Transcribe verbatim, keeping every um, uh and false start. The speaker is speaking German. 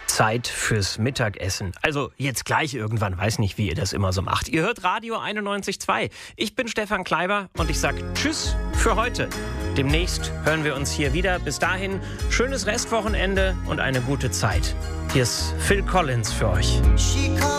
Zeit fürs Mittagessen. Also jetzt gleich irgendwann, weiß nicht, wie ihr das immer so macht. Ihr hört Radio einundneunzig Komma zwei. Ich bin Stefan Kleiber und ich sag Tschüss für heute. Demnächst hören wir uns hier wieder. Bis dahin, schönes Restwochenende und eine gute Zeit. Hier ist Phil Collins für euch.